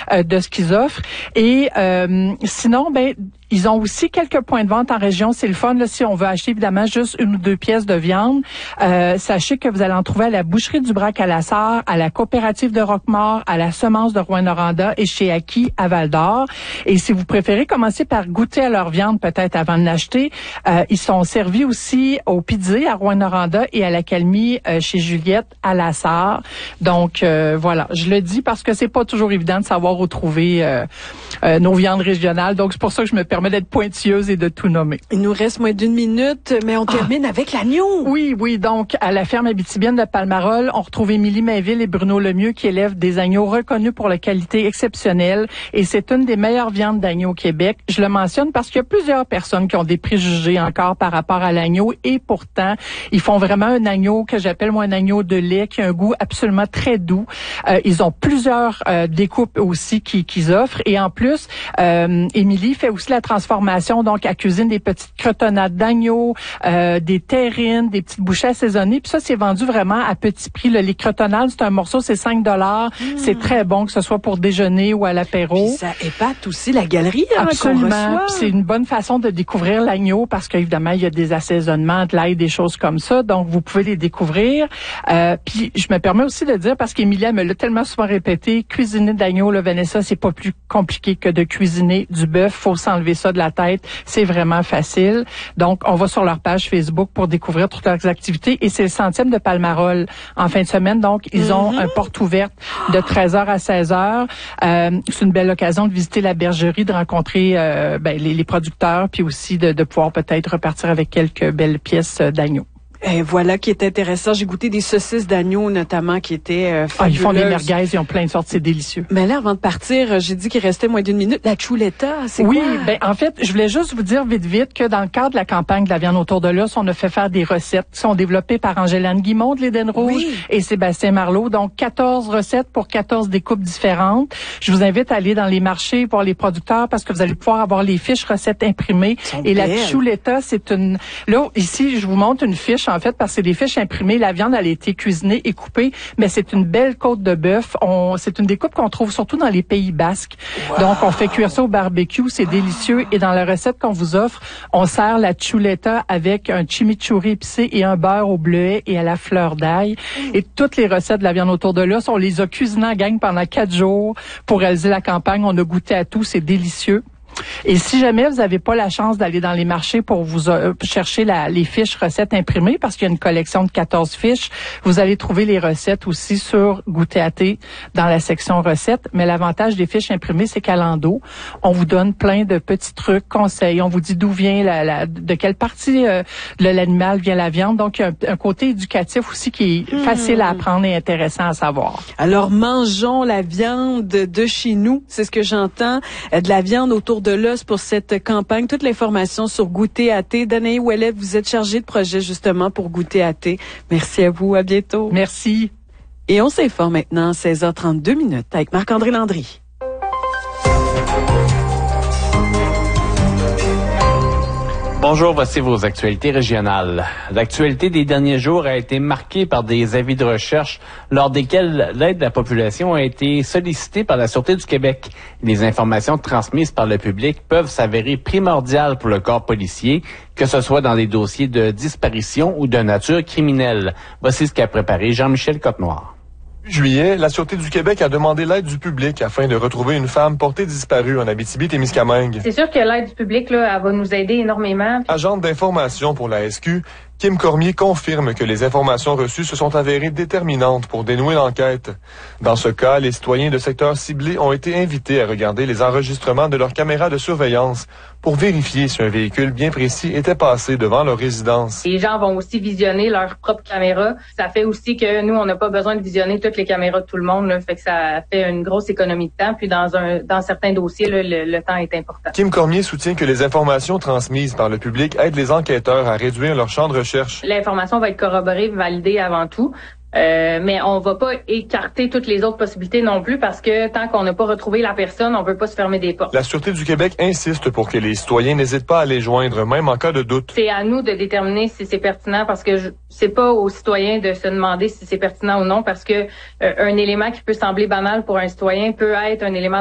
de ce qu'ils offrent. Et sinon, ils ont aussi quelques points de vente en région. C'est le fun, là, si on veut acheter évidemment juste 1 ou 2 pièces de viande. Sachez que vous allez en trouver à la boucherie du Brac à la Sarre, à la coopérative de Roquemort, à la semence de Rouyn-Noranda et chez Aki à Val-d'Or. Et si vous préférez commencer par goûter à leur viande peut-être avant de l'acheter, ils sont servis aussi au Pizzé à Rouyn-Noranda et à la Calmie chez Juliette à la Sarre. Donc voilà, je le dis parce que c'est pas toujours évident de savoir où trouver nos viandes régionales. Donc c'est pour ça que je me permets d'être pointilleuse et de tout nommer. Il nous reste moins d'1 minute, mais on termine avec l'agneau. Oui. Donc, à la ferme abitibienne de Palmarol, on retrouve Émilie Mainville et Bruno Lemieux qui élèvent des agneaux reconnus pour la qualité exceptionnelle. Et c'est une des meilleures viandes d'agneau au Québec. Je le mentionne parce qu'il y a plusieurs personnes qui ont des préjugés encore par rapport à l'agneau. Et pourtant, ils font vraiment un agneau que j'appelle moi un agneau de lait qui a un goût absolument très doux. Ils ont plusieurs découpes aussi qu'ils offrent. Et en plus, Émilie fait aussi la transformation, donc elle cuisine des petites crotonnades d'agneau, des terrines, des petites bouchées assaisonnées. Puis ça, c'est vendu vraiment à petit prix. Les crotonnades, c'est un morceau, c'est 5 $. C'est très bon, que ce soit pour déjeuner ou à l'apéro. Puis ça épate aussi la galerie, absolument. Qu'on reçoit. C'est une bonne façon de découvrir l'agneau parce qu'évidemment, il y a des assaisonnements, de l'ail, des choses comme ça. Donc, vous pouvez les découvrir. Puis, je me permets aussi de dire, parce qu'Émilie me l'a tellement souvent répété, cuisiner de l'agneau, là, Vanessa, c'est pas plus compliqué que de cuisiner du bœuf. Faut s'enlever ça de la tête. C'est vraiment facile. Donc, on va sur leur page Facebook pour découvrir toutes leurs activités. Et c'est le 100e de Palmarol en fin de semaine. Donc, ils ont un porte ouverte de 13h à 16h. C'est une belle occasion de visiter la bergerie, de rencontrer les producteurs, puis aussi de pouvoir peut-être repartir avec quelques belles pièces d'agneau. Et voilà qui est intéressant. J'ai goûté des saucisses d'agneau notamment qui étaient fabuleuses. Ils font des merguez, ils ont plein de sortes, c'est délicieux. Mais là, avant de partir, j'ai dit qu'il restait moins d'1 minute. La chuleta, c'est quoi? Oui, en fait, je voulais juste vous dire vite que dans le cadre de la campagne de la viande autour de l'os, on a fait faire des recettes qui sont développées par Angèle-Anne Guimond de l'Éden Rouge et Sébastien Marleau. Donc, 14 recettes pour 14 découpes différentes. Je vous invite à aller dans les marchés pour les producteurs parce que vous allez pouvoir avoir les fiches recettes imprimées. Et la chuleta, c'est une... Là, ici, je vous montre une fiche, en fait, parce que c'est des fiches imprimées. La viande, elle a été cuisinée et coupée, mais c'est une belle côte de bœuf. C'est une découpe qu'on trouve surtout dans les Pays basques. Wow. Donc, on fait cuire ça au barbecue. C'est délicieux. Et dans la recette qu'on vous offre, on sert la chuleta avec un chimichurri épicé et un beurre au bleuet et à la fleur d'ail. Et toutes les recettes de la viande autour de l'os, on les a cuisinées en gang pendant 4 jours pour réaliser la campagne. On a goûté à tout. C'est délicieux. Et si jamais vous n'avez pas la chance d'aller dans les marchés pour vous chercher les fiches recettes imprimées, parce qu'il y a une collection de 14 fiches, vous allez trouver les recettes aussi sur Goûter à thé dans la section recettes. Mais l'avantage des fiches imprimées, c'est qu'à l'endos, on vous donne plein de petits trucs, conseils. On vous dit d'où vient de quelle partie de l'animal vient la viande. Donc, il y a un côté éducatif aussi qui est facile à apprendre et intéressant à savoir. Alors, mangeons la viande de chez nous. C'est ce que j'entends. De la viande autour de l'os pour cette campagne. Toute l'information sur Goûter à thé. Danaï Ouellet, vous êtes chargée de projet justement pour Goûter à thé. Merci à vous. À bientôt. Merci. Et on s'informe maintenant, 16h32 avec Marc-André Landry. Bonjour, voici vos actualités régionales. L'actualité des derniers jours a été marquée par des avis de recherche lors desquels l'aide de la population a été sollicitée par la Sûreté du Québec. Les informations transmises par le public peuvent s'avérer primordiales pour le corps policier, que ce soit dans des dossiers de disparition ou de nature criminelle. Voici ce qu'a préparé Jean-Michel Cotenoir. Juillet, la Sûreté du Québec a demandé l'aide du public afin de retrouver une femme portée disparue en Abitibi-Témiscamingue. C'est sûr que l'aide du public, là, elle va nous aider énormément. Agente d'information pour la SQ, Kim Cormier confirme que les informations reçues se sont avérées déterminantes pour dénouer l'enquête. Dans ce cas, les citoyens de secteurs ciblés ont été invités à regarder les enregistrements de leurs caméras de surveillance pour vérifier si un véhicule bien précis était passé devant leur résidence. Les gens vont aussi visionner leurs propres caméras. Ça fait aussi que nous, on n'a pas besoin de visionner toutes les caméras de tout le monde. Là. Fait que ça fait une grosse économie de temps. Puis dans certains dossiers, là, le temps est important. Kim Cormier soutient que les informations transmises par le public aident les enquêteurs à réduire leur champ de recherche. L'information va être corroborée, validée avant tout. Mais on va pas écarter toutes les autres possibilités non plus parce que tant qu'on n'a pas retrouvé la personne, on peut pas se fermer des portes. La Sûreté du Québec insiste pour que les citoyens n'hésitent pas à les joindre, même en cas de doute. C'est à nous de déterminer si c'est pertinent parce que c'est pas aux citoyens de se demander si c'est pertinent ou non parce que un élément qui peut sembler banal pour un citoyen peut être un élément